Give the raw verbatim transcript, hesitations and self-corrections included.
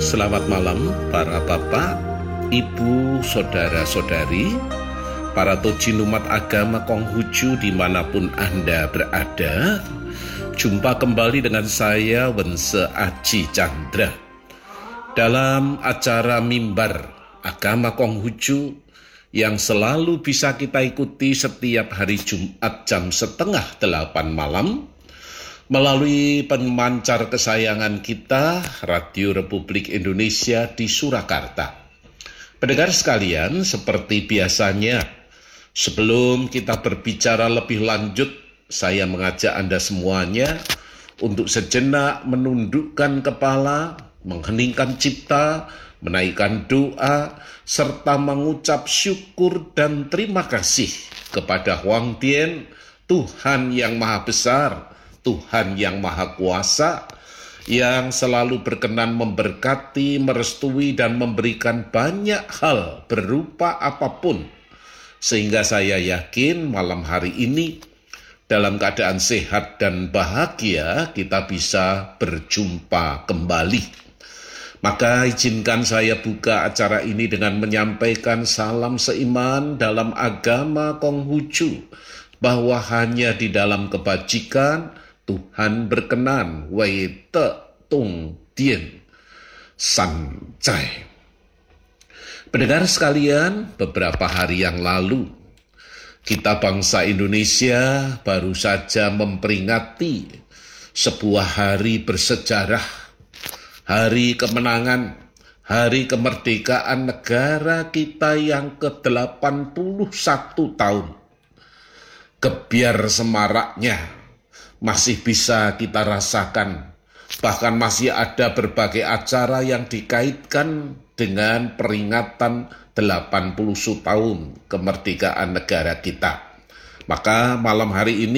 Selamat malam para bapak, ibu, saudara-saudari, para tojin umat agama Konghucu dimanapun Anda berada. Jumpa kembali dengan saya Wense Aji Chandra dalam acara Mimbar Agama Konghucu yang selalu bisa kita ikuti setiap hari Jumat jam setengah delapan malam melalui pemancar kesayangan kita, Radio Republik Indonesia di Surakarta. Pendengar sekalian, seperti biasanya, sebelum kita berbicara lebih lanjut, saya mengajak Anda semuanya untuk sejenak menundukkan kepala, mengheningkan cipta, menaikkan doa, serta mengucap syukur dan terima kasih kepada Huang Tian, Tuhan yang Maha Besar, Tuhan yang Maha Kuasa, yang selalu berkenan memberkati, merestui, dan memberikan banyak hal berupa apapun. Sehingga saya yakin malam hari ini, dalam keadaan sehat dan bahagia, kita bisa berjumpa kembali. Maka izinkan saya buka acara ini dengan menyampaikan salam seiman dalam agama Konghucu, bahwa hanya di dalam kebajikan Tuhan berkenan, wei te tung dien san cai. Pendengar sekalian, beberapa hari yang lalu, kita bangsa Indonesia baru saja memperingati sebuah hari bersejarah, hari kemenangan, hari kemerdekaan negara kita yang ke delapan puluh satu tahun. Gebiar semaraknya masih bisa kita rasakan, bahkan masih ada berbagai acara yang dikaitkan dengan peringatan delapan puluh tahun kemerdekaan negara kita. Maka malam hari ini